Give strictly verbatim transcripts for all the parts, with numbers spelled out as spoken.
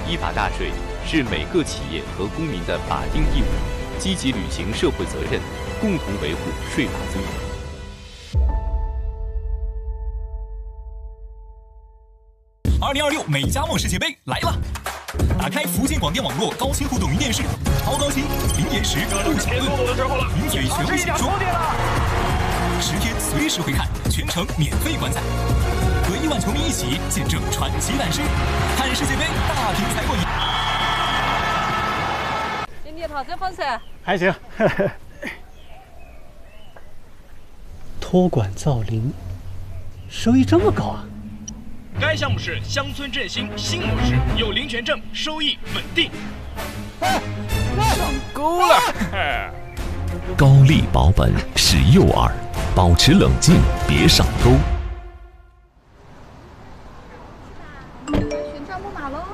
依法纳税是每个企业和公民的法定义务，积极履行社会责任，共同维护税法尊严。 二零二六美加墨世界杯来了！打开福建广电网络高清互动云电视，超高清、零延时、不抢论、零嘴全部解说，十天随时回看，全程免费观赛，和亿万球迷一起见证传奇诞生，看世界杯大屏才过瘾。 今天套这方噻， 还行。托管造林，收益这么高啊！ 该项目是乡村振兴新模式，有林权证，收益稳定。 上钩了！ 高利保本是诱饵，保持冷静，别上钩。 选账木马喽！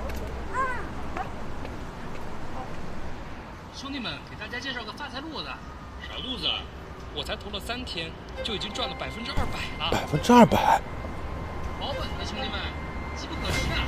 兄弟们，给大家介绍个发财路子。啥路子？我才投了三天，就已经赚了百分之二百了。 百分之二百？ 保本的兄弟们，机不可失啊！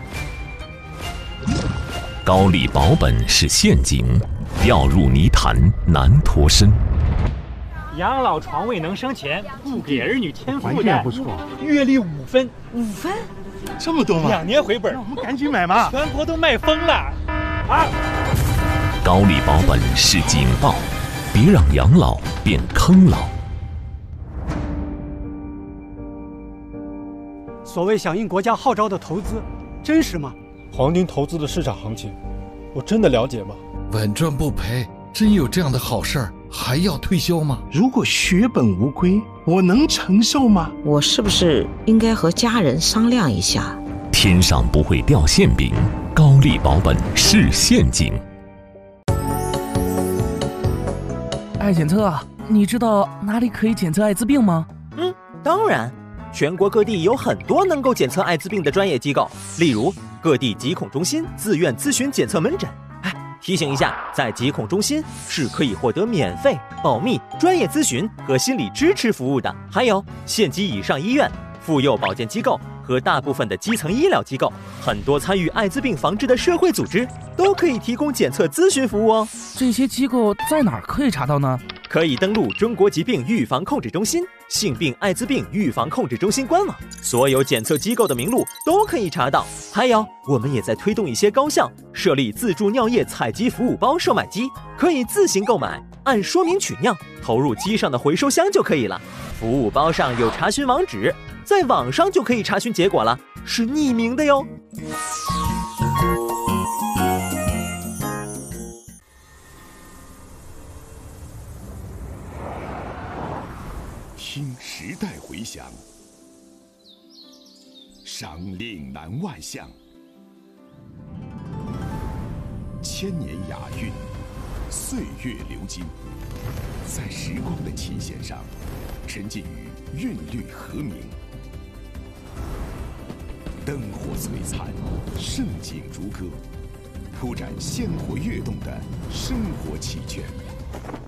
高利保本是陷阱，掉入泥潭难脱身。 养老床位能生钱，不给儿女添负担。 还不错，月利五分。 五分？ 这么多吗？ 两年回本， 那我们赶紧买嘛！ 全国都卖疯了。啊！ 高利保本是警报，别让养老变坑老。 所谓响应国家号召的投资，真实吗？ 黄金投资的市场行情，我真的了解吗？ 稳赚不赔，真有这样的好事儿，还要推销吗？ 如果血本无归，我能承受吗？ 我是不是应该和家人商量一下？ 天上不会掉馅饼，高利保本是陷阱。 爱检测啊，你知道哪里可以检测艾滋病吗？ 嗯，当然。全国各地有很多能够检测艾滋病的专业机构，例如各地疾控中心自愿咨询检测门诊。哎，提醒一下，在疾控中心是可以获得免费、保密、专业咨询和心理支持服务的。还有县级以上医院、妇幼保健机构和大部分的基层医疗机构，很多参与艾滋病防治的社会组织都可以提供检测咨询服务哦。 这些机构在哪儿可以查到呢？ 可以登录中国疾病预防控制中心、性病艾滋病预防控制中心官网，所有检测机构的名录都可以查到。还有，我们也在推动一些高校设立自助尿液采集服务包售卖机，可以自行购买，按说明取尿，投入机上的回收箱就可以了。服务包上有查询网址，在网上就可以查询结果了，是匿名的哟。 听时代回响，赏岭南外向，千年雅韵，岁月流金，在时光的琴弦上，沉浸于韵律和鸣。灯火璀璨，盛景如歌，铺展鲜活跃动的生活奇卷。